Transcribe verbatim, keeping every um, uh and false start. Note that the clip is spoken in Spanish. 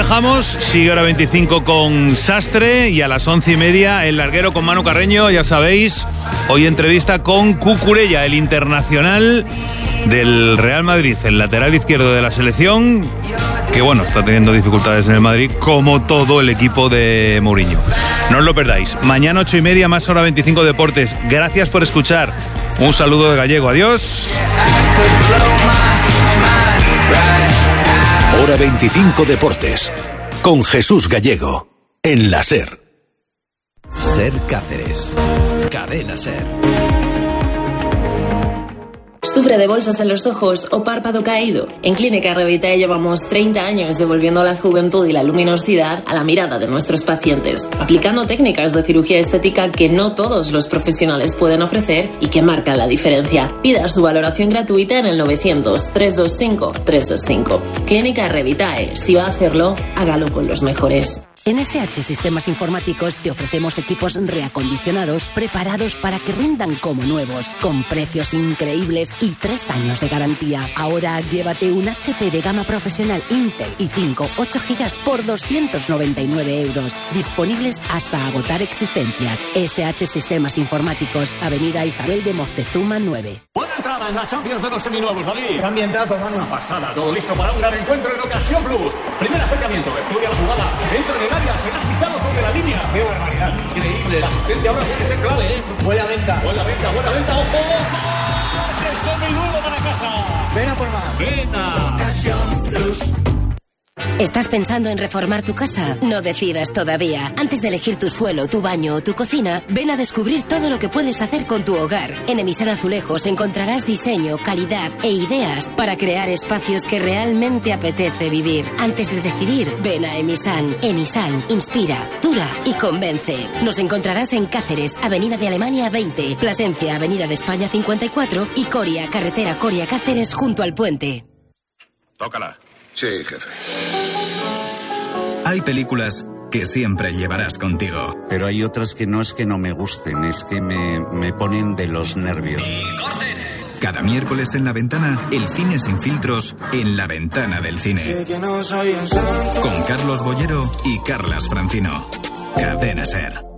dejamos, sigue hora veinticinco con Sastre y a las once y media el larguero con Manu Carreño, ya sabéis, hoy entrevista con Cucurella, el internacional del Real Madrid, el lateral izquierdo de la selección, que bueno, está teniendo dificultades en el Madrid, como todo el equipo de Mourinho. No os lo perdáis. Mañana ocho y media, más hora veinticinco Deportes. Gracias por escuchar. Un saludo de Gallego. Adiós. Hora veinticinco Deportes. Con Jesús Gallego. En la SER. SER Cáceres. Cadena SER. ¿Sufre de bolsas en los ojos o párpado caído? En Clínica Revitae llevamos treinta años devolviendo la juventud y la luminosidad a la mirada de nuestros pacientes, aplicando técnicas de cirugía estética que no todos los profesionales pueden ofrecer y que marcan la diferencia. Pida su valoración gratuita en el novecientos, trescientos veinticinco, trescientos veinticinco. Clínica Revitae. Si va a hacerlo, hágalo con los mejores. En S H Sistemas Informáticos te ofrecemos equipos reacondicionados preparados para que rindan como nuevos, con precios increíbles y tres años de garantía. Ahora llévate un H P de gama profesional Intel i cinco ocho gigas por doscientos noventa y nueve euros. Disponibles hasta agotar existencias. S H Sistemas Informáticos, Avenida Isabel de Moctezuma nueve. Buena entrada en la Champions de los seminuevos, David. Qué ambientazo, mano. Una pasada, todo listo para un gran encuentro en Ocasión Plus. Primer acercamiento, estudia la jugada, entra en el área, se ha quitado sobre la línea. ¡Qué barbaridad! Increíble, la asistencia ahora tiene que ser clave, ¿eh? Buena venta. Buena venta, buena venta, ojo. Seminuevo para casa. Ven a por más. Ven a Ocasión Plus. ¿Estás pensando en reformar tu casa? No decidas todavía. Antes de elegir tu suelo, tu baño o tu cocina, ven a descubrir todo lo que puedes hacer con tu hogar. En Emisan Azulejos encontrarás diseño, calidad e ideas para crear espacios que realmente apetece vivir. Antes de decidir, ven a Emisan. Emisan inspira, dura y convence. Nos encontrarás en Cáceres, Avenida de Alemania veinte, Plasencia, Avenida de España cincuenta y cuatro y Coria, carretera Coria-Cáceres junto al puente. Tócala. Sí, jefe. Hay películas que siempre llevarás contigo. Pero hay otras que no es que no me gusten, es que me, me ponen de los nervios. Cada miércoles en La Ventana, el cine sin filtros en La Ventana del Cine. Con Carlos Bollero y Carlas Francino. Cadena SER.